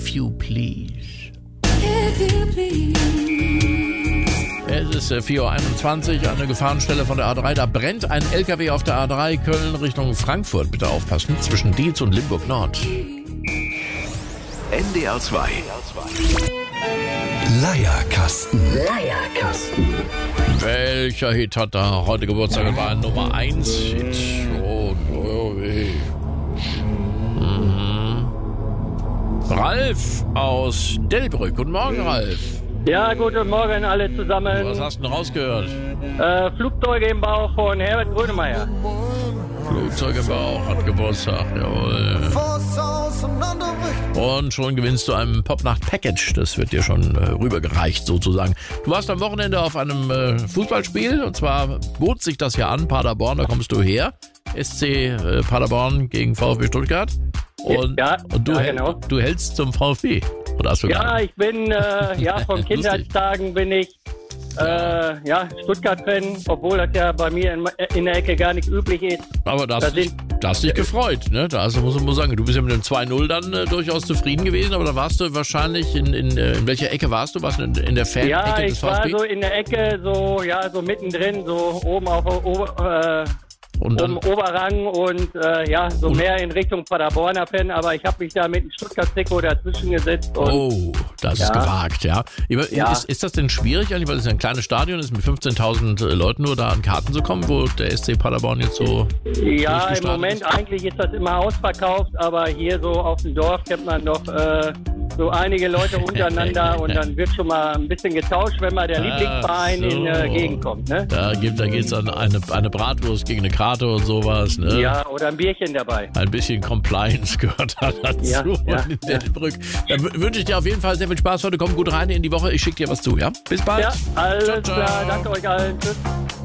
If You Please. Es ist 4.21 Uhr, eine Gefahrenstelle von der A3. Da brennt ein LKW auf der A3 Köln Richtung Frankfurt. Bitte aufpassen, zwischen Dietz und Limburg Nord. NDR 2. Leierkasten. Welcher Hit hat da heute Geburtstag? Das war ein Nummer 1 Hit. Ralf aus Delbrück. Guten Morgen, Ralf. Ja, guten Morgen alle zusammen. Was hast du denn rausgehört? Flugzeuge im Bauch von Herbert Grönemeyer. Flugzeug im Bauch hat Geburtstag, jawohl. Und schon gewinnst du ein Popnacht-Package. Das wird dir schon rübergereicht sozusagen. Du warst am Wochenende auf einem Fußballspiel und zwar bot sich das ja an, Paderborn, da kommst du her. SC Paderborn gegen VfB Stuttgart. Und genau. Du hältst zum VfB. Oder hast du ich bin von Kindheitstagen bin ich Stuttgart-Fan, obwohl das ja bei mir in der Ecke gar nicht üblich ist. Aber da hast dich gefreut, ne? Da muss man sagen, du bist ja mit dem 2-0 dann durchaus zufrieden gewesen, aber da warst du wahrscheinlich in welcher Ecke warst du? Warst du in der Fan-Ecke des VfB? Ja, ich war so in der Ecke, so mittendrin, so oben auf im Oberrang und mehr in Richtung Paderborner Fan, aber ich habe mich da mit dem Stuttgart-Trikot dazwischen gesetzt. Und das ist gewagt, ja. Ist das denn schwierig eigentlich, weil es ein kleines Stadion ist, mit 15.000 Leuten nur da an Karten zu kommen, wo der SC Paderborn jetzt so Ja, im Moment ist? Eigentlich ist das immer ausverkauft, aber hier so auf dem Dorf kennt man doch so einige Leute untereinander und dann wird schon mal ein bisschen getauscht, wenn mal der Lieblingsverein in Gegend kommt. Ne? Da geht's dann eine Bratwurst gegen eine Karte und sowas. Ne? Ja, oder ein Bierchen dabei. Ein bisschen Compliance gehört da dazu. In Delbrück. Dann wünsche ich dir auf jeden Fall sehr viel Spaß heute. Komm gut rein in die Woche. Ich schicke dir was zu, ja? Bis bald. Ja, alles klar. Danke euch allen. Tschüss.